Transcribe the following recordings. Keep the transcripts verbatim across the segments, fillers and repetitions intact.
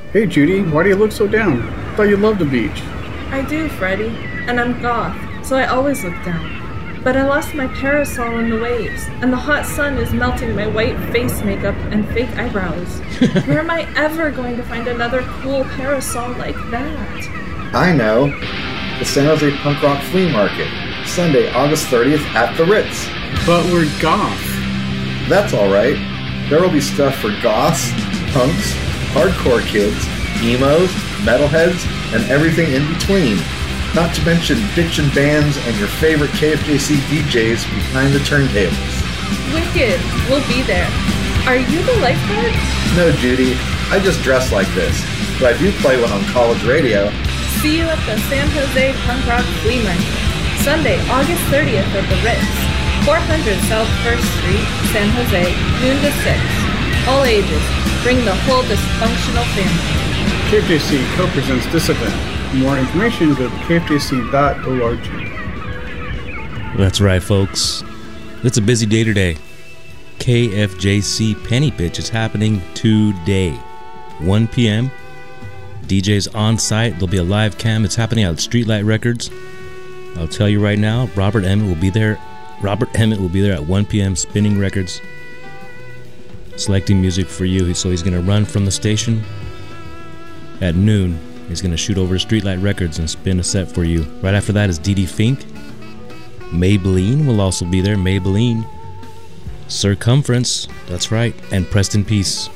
Hey Judy, why do you look so down? Thought you loved the beach. I do, Freddy, and I'm goth, so I always look down. But I lost my parasol in the waves, and the hot sun is melting my white face makeup and fake eyebrows. Where am I ever going to find another cool parasol like that? I know. The San Jose Punk Rock Flea Market, Sunday, August thirtieth at the Ritz. But we're goth. That's alright. There will be stuff for goths, punks, hardcore kids, emos, metalheads, and everything in between. Not to mention bitchin' bands and your favorite K F J C D Js behind the turntables. Wicked! We'll be there. Are you the lifeguard? No, Judy. I just dress like this. But I do play one on college radio. See you at the San Jose Punk Rock Flea Market, Sunday, August thirtieth at the Ritz, four hundred South First Street, San Jose, noon to six. All ages. Bring the whole dysfunctional family. K F J C co-presents this event. For more information, go to k f j c dot org. That's right, folks. It's a busy day today. K F J C Penny Pitch is happening today. one p.m. D Js on site. There'll be a live cam. It's happening at Streetlight Records. I'll tell you right now, Robert Emmett will be there. Robert Emmett will be there at one p.m. spinning records, selecting music for you. So he's going to run from the station at noon. He's going to shoot over to Streetlight Records and spin a set for you. Right after that is Dee Dee Fink. Maybelline will also be there. Maybelline. Circumference. That's right. And Preston Peace.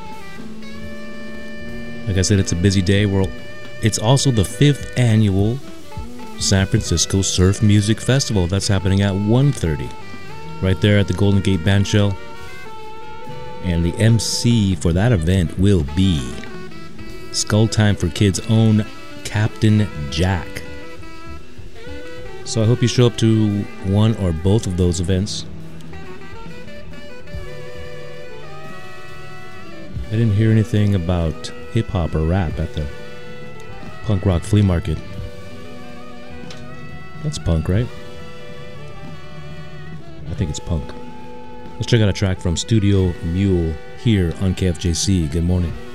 Like I said, it's a busy day. We're, it's also the fifth annual San Francisco Surf Music Festival. That's happening at one thirty. Right there at the Golden Gate Bandshell. And the M C for that event will be Skull Time for Kids' own Captain Jack. So I hope you show up to one or both of those events. I didn't hear anything about hip-hop or rap at the Punk Rock Flea Market. That's punk, right? I think it's punk. Let's check out a track from Studio Mule here on K F J C. Good morning.